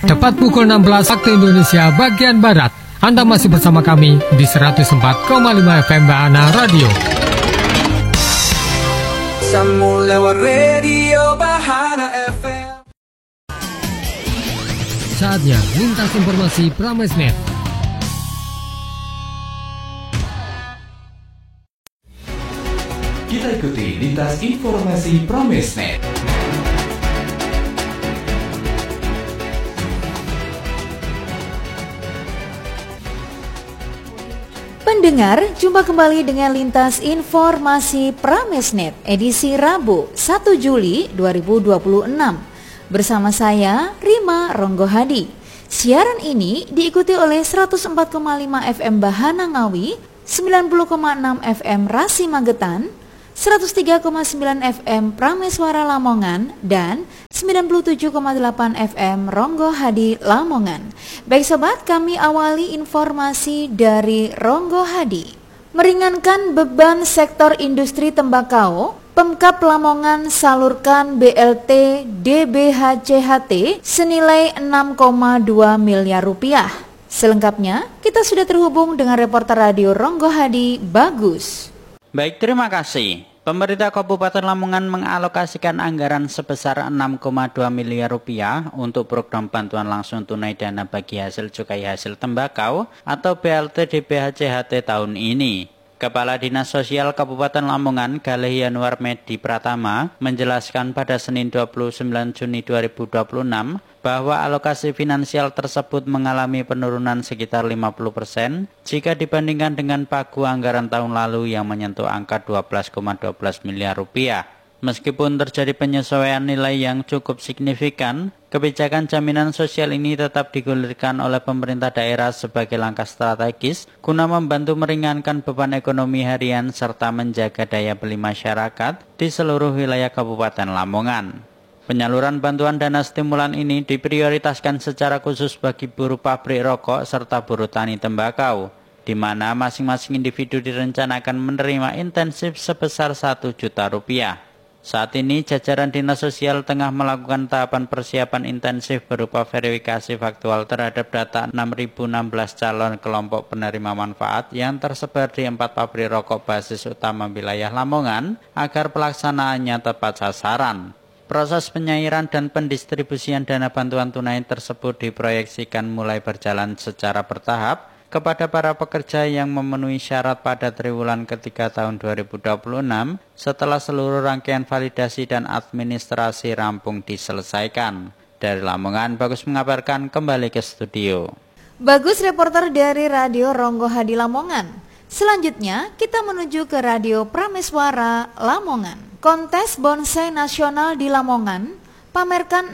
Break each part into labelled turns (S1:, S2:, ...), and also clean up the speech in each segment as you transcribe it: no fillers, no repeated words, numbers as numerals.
S1: Tepat pukul 16 waktu Indonesia bagian Barat. Anda masih bersama kami di 104,5 FM Bahana Radio.
S2: Sambung lewat radio Bahana FM.
S1: Saatnya lintas informasi Pramesnet.
S3: Kita ikuti lintas informasi Pramesnet.
S4: Pendengar, jumpa kembali dengan lintas informasi Pramesnet edisi Rabu 1 Juli 2026. Bersama saya, Rima Ronggohadi. Siaran ini diikuti oleh 104,5 FM Bahana Ngawi, 90,6 FM Rasi Magetan, 103,9 FM Prameswara Lamongan, dan 97,8 FM Ronggohadi Lamongan. Baik sobat, kami awali informasi dari Ronggohadi. Meringankan beban sektor industri tembakau, Pemkab Lamongan salurkan BLT DBHCHT senilai 6,2 miliar rupiah. Selengkapnya, kita sudah terhubung dengan reporter radio Ronggohadi, Bagus.
S5: Baik, terima kasih. Pemerintah Kabupaten Lamongan mengalokasikan anggaran sebesar 6,2 miliar rupiah untuk program bantuan langsung tunai dana bagi hasil cukai hasil tembakau atau BLT DBHCHT tahun ini. Kepala Dinas Sosial Kabupaten Lamongan Galih Yanuar Medi Pratama menjelaskan pada Senin 29 Juni 2026 bahwa alokasi finansial tersebut mengalami penurunan sekitar 50% jika dibandingkan dengan pagu anggaran tahun lalu yang menyentuh angka 12,12 miliar rupiah. Meskipun terjadi penyesuaian nilai yang cukup signifikan, kebijakan jaminan sosial ini tetap digulirkan oleh pemerintah daerah sebagai langkah strategis guna membantu meringankan beban ekonomi harian serta menjaga daya beli masyarakat di seluruh wilayah Kabupaten Lamongan. Penyaluran bantuan dana stimulan ini diprioritaskan secara khusus bagi buruh pabrik rokok serta buruh tani tembakau, di mana masing-masing individu direncanakan menerima intensif sebesar 1 juta rupiah. Saat ini jajaran Dinas Sosial tengah melakukan tahapan persiapan intensif berupa verifikasi faktual terhadap data 6.016 calon kelompok penerima manfaat yang tersebar di 4 pabrik rokok basis utama wilayah Lamongan agar pelaksanaannya tepat sasaran. Proses penyairan dan pendistribusian dana bantuan tunai tersebut diproyeksikan mulai berjalan secara bertahap kepada para pekerja yang memenuhi syarat pada triwulan ketiga tahun 2026 setelah seluruh rangkaian validasi dan administrasi rampung diselesaikan. Dari Lamongan, Bagus mengabarkan, kembali ke studio.
S4: Bagus, reporter dari Radio Ronggohadi Lamongan. Selanjutnya, kita menuju ke Radio Prameswara Lamongan. Kontes bonsai nasional di Lamongan pamerkan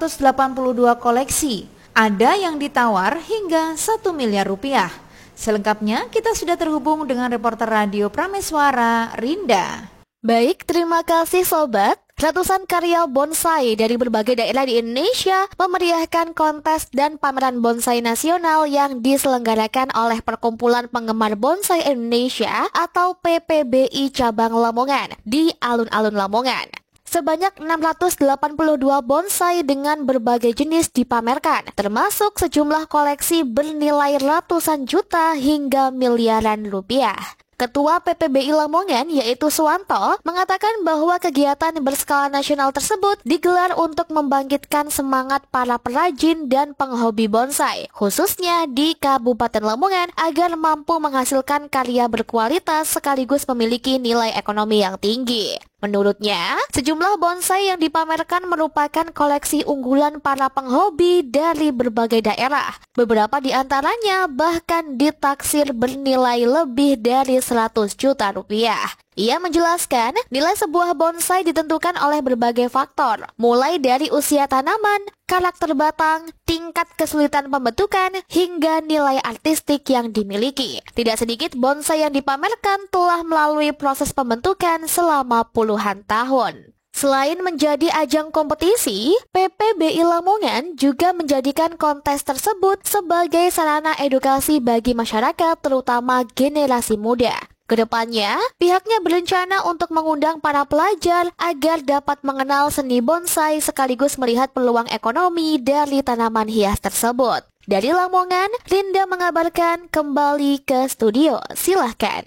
S4: 682 koleksi. Ada yang ditawar hingga 1 miliar rupiah. Selengkapnya kita sudah terhubung dengan reporter radio Prameswara, Rinda.
S6: Baik, terima kasih sobat. Ratusan karya bonsai dari berbagai daerah di Indonesia memeriahkan kontes dan pameran bonsai nasional yang diselenggarakan oleh Perkumpulan Penggemar Bonsai Indonesia atau PPBI Cabang Lamongan di alun-alun Lamongan. Sebanyak 682 bonsai dengan berbagai jenis dipamerkan, termasuk sejumlah koleksi bernilai ratusan juta hingga miliaran rupiah. Ketua PPBI Lamongan yaitu Suwanto mengatakan bahwa kegiatan berskala nasional tersebut digelar untuk membangkitkan semangat para perajin dan penghobi bonsai, khususnya di Kabupaten Lamongan agar mampu menghasilkan karya berkualitas sekaligus memiliki nilai ekonomi yang tinggi. Menurutnya, sejumlah bonsai yang dipamerkan merupakan koleksi unggulan para penghobi dari berbagai daerah. Beberapa di antaranya bahkan ditaksir bernilai lebih dari 100 juta rupiah. Ia menjelaskan, nilai sebuah bonsai ditentukan oleh berbagai faktor, mulai dari usia tanaman, karakter batang, tingkat kesulitan pembentukan, hingga nilai artistik yang dimiliki. Tidak sedikit bonsai yang dipamerkan telah melalui proses pembentukan selama puluhan tahun. Selain menjadi ajang kompetisi, PPBI Lamongan juga menjadikan kontes tersebut sebagai sarana edukasi bagi masyarakat, terutama generasi muda. Kedepannya, pihaknya berencana untuk mengundang para pelajar agar dapat mengenal seni bonsai sekaligus melihat peluang ekonomi dari tanaman hias tersebut. Dari Lamongan, Rinda mengabarkan kembali ke studio. Silahkan.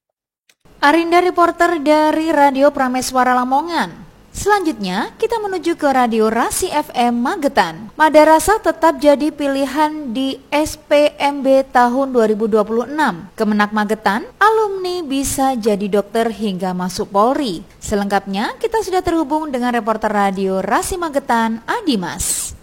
S4: Arinda reporter dari Radio Prameswara Lamongan. Selanjutnya, kita menuju ke Radio Rasi FM Magetan. Madrasah tetap jadi pilihan di SPMB tahun 2026. Kemenak Magetan, alumni bisa jadi dokter hingga masuk Polri. Selengkapnya, kita sudah terhubung dengan reporter Radio Rasi Magetan, Adimas.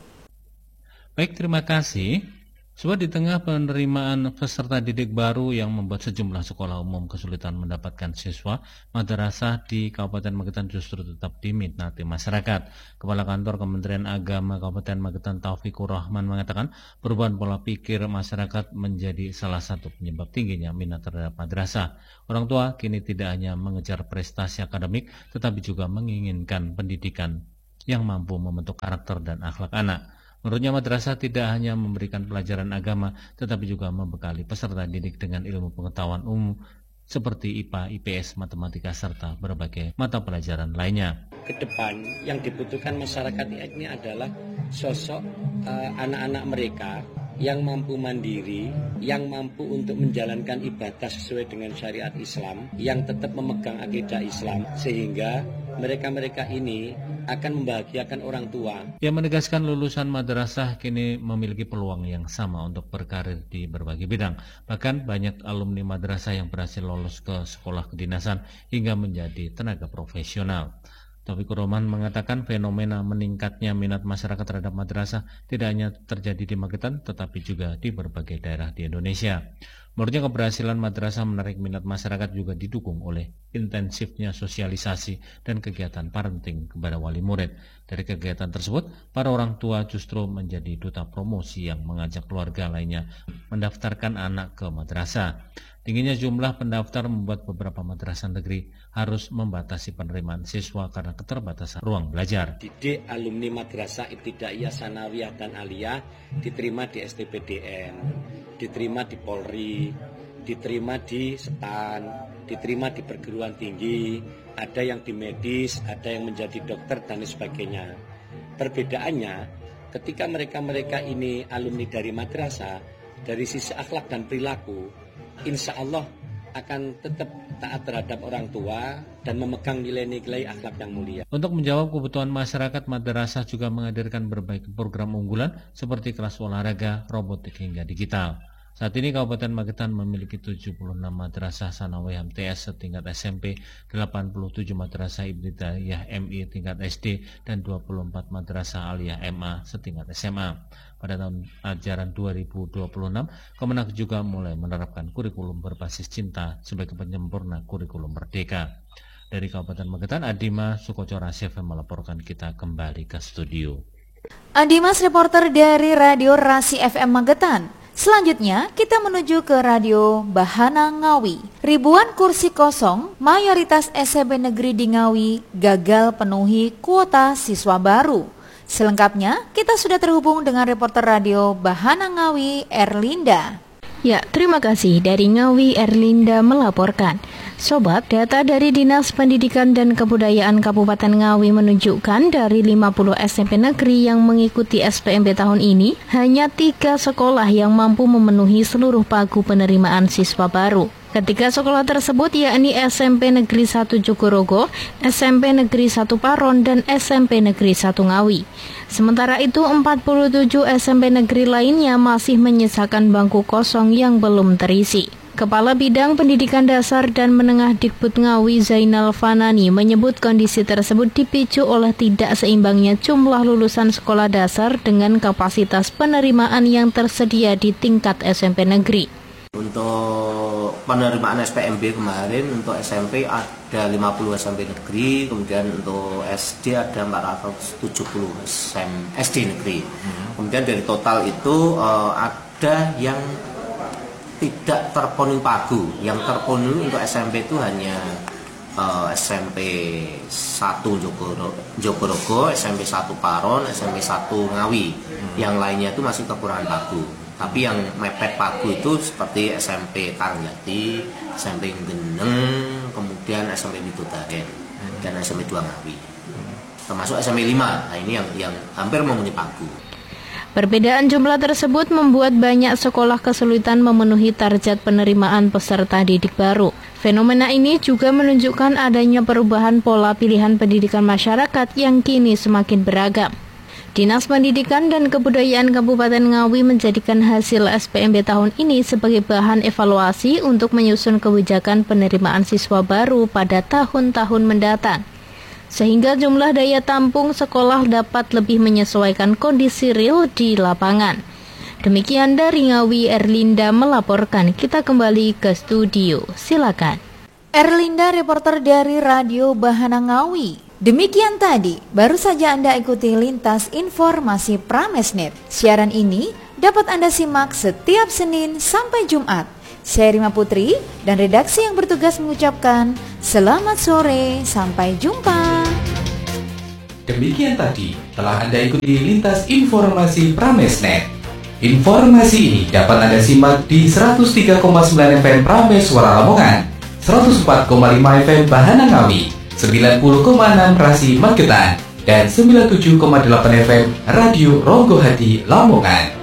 S7: Baik, terima kasih. Sebab di tengah penerimaan peserta didik baru yang membuat sejumlah sekolah umum kesulitan mendapatkan siswa, madrasah di Kabupaten Magetan justru tetap diminati masyarakat. Kepala Kantor Kementerian Agama Kabupaten Magetan Taufikur Rahman mengatakan perubahan pola pikir masyarakat menjadi salah satu penyebab tingginya minat terhadap madrasah. Orang tua kini tidak hanya mengejar prestasi akademik, tetapi juga menginginkan pendidikan yang mampu membentuk karakter dan akhlak anak. Menurutnya madrasah tidak hanya memberikan pelajaran agama, tetapi juga membekali peserta didik dengan ilmu pengetahuan umum seperti IPA, IPS, matematika, serta berbagai mata pelajaran lainnya.
S8: Ke depan yang dibutuhkan masyarakat ini adalah sosok anak-anak mereka yang mampu mandiri, yang mampu untuk menjalankan ibadah sesuai dengan syariat Islam, yang tetap memegang akidah Islam, sehingga mereka-mereka ini akan membahagiakan orang tua.
S7: Ia menegaskan lulusan madrasah kini memiliki peluang yang sama untuk berkarir di berbagai bidang. Bahkan banyak alumni madrasah yang berhasil lolos ke sekolah kedinasan hingga menjadi tenaga profesional. Taufikur Rahman mengatakan fenomena meningkatnya minat masyarakat terhadap madrasah tidak hanya terjadi di Magetan, tetapi juga di berbagai daerah di Indonesia. Menurutnya keberhasilan madrasah menarik minat masyarakat juga didukung oleh intensifnya sosialisasi dan kegiatan parenting kepada wali murid. Dari kegiatan tersebut, para orang tua justru menjadi duta promosi yang mengajak keluarga lainnya mendaftarkan anak ke madrasah. Tingginya jumlah pendaftar membuat beberapa madrasah negeri harus membatasi penerimaan siswa karena keterbatasan ruang belajar.
S8: Didik alumni madrasah ibtidaiyah, sanawiyah, dan aliyah diterima di STPDN, diterima di Polri, diterima di STAN, diterima di perguruan tinggi, ada yang di medis, ada yang menjadi dokter, dan sebagainya. Perbedaannya, ketika mereka-mereka ini alumni dari madrasah, dari sisi akhlak dan perilaku, insya Allah akan tetap taat terhadap orang tua dan memegang nilai-nilai akhlak yang mulia.
S7: Untuk menjawab kebutuhan masyarakat, madrasah juga menghadirkan berbagai program unggulan seperti kelas olahraga, robotik hingga digital. Saat ini Kabupaten Magetan memiliki 76 madrasah sanawiyah MTS setingkat SMP, 87 madrasah ibtidaiyah MI tingkat SD, dan 24 madrasah aliyah MA setingkat SMA. Pada tahun ajaran 2026, Kemenak juga mulai menerapkan kurikulum berbasis cinta sebagai penyempurna kurikulum merdeka. Dari Kabupaten Magetan, Adima Sukoco Rasi FM melaporkan. Kita kembali ke studio.
S4: Adimas reporter dari Radio Rasi FM Magetan. Selanjutnya, kita menuju ke Radio Bahana Ngawi. Ribuan kursi kosong, mayoritas SMP negeri di Ngawi gagal penuhi kuota siswa baru. Selengkapnya, kita sudah terhubung dengan reporter Radio Bahana Ngawi, Erlinda.
S9: Ya, terima kasih. Dari Ngawi, Erlinda melaporkan. Sobat, data dari Dinas Pendidikan dan Kebudayaan Kabupaten Ngawi menunjukkan dari 50 SMP negeri yang mengikuti SPMB tahun ini, hanya 3 sekolah yang mampu memenuhi seluruh pagu penerimaan siswa baru. Ketiga sekolah tersebut yakni SMP Negeri 1 Jogorogo, SMP Negeri 1 Paron, dan SMP Negeri 1 Ngawi. Sementara itu 47 SMP negeri lainnya masih menyisakan bangku kosong yang belum terisi. Kepala Bidang Pendidikan Dasar dan Menengah Dikbud Ngawi Zainal Fanani menyebut kondisi tersebut dipicu oleh tidak seimbangnya jumlah lulusan sekolah dasar dengan kapasitas penerimaan yang tersedia di tingkat SMP negeri.
S10: Untuk penerimaan SPMB kemarin untuk SMP ada 50 SMP negeri, kemudian untuk SD ada 470 SD negeri. Kemudian dari total itu ada yang tidak terpenuhi pagu. Yang terpenuhi untuk SMP itu hanya SMP 1 Jogorogo, SMP 1 Paron, SMP 1 Ngawi. Yang lainnya itu masih kekurangan pagu. Tapi yang mepet pagu itu seperti SMP Karangjati, SMP Geneng, kemudian SMP Widodaren, dan SMP 2 Ngawi. Termasuk SMP 5. Nah, ini yang hampir memenuhi pagu.
S9: Perbedaan jumlah tersebut membuat banyak sekolah kesulitan memenuhi target penerimaan peserta didik baru. Fenomena ini juga menunjukkan adanya perubahan pola pilihan pendidikan masyarakat yang kini semakin beragam. Dinas Pendidikan dan Kebudayaan Kabupaten Ngawi menjadikan hasil SPMB tahun ini sebagai bahan evaluasi untuk menyusun kebijakan penerimaan siswa baru pada tahun-tahun mendatang, sehingga jumlah daya tampung sekolah dapat lebih menyesuaikan kondisi real di lapangan. Demikian dari Ngawi, Erlinda melaporkan. Kita kembali ke studio. Silakan.
S4: Erlinda, reporter dari Radio Bahana Ngawi. Demikian tadi, baru saja Anda ikuti lintas informasi Pramesnet. Siaran ini dapat Anda simak setiap Senin sampai Jumat. Saya Rima Putri dan redaksi yang bertugas mengucapkan selamat sore, sampai jumpa.
S3: Demikian tadi telah Anda ikuti lintas informasi Pramesnet. Informasi ini dapat Anda simak di 103,9 FM Prames Suara Lamongan, 104,5 FM Bahana Ngawi, 90,6 Rasi Magetan, dan 97,8 FM Radio Ronggo Hadi Lamongan.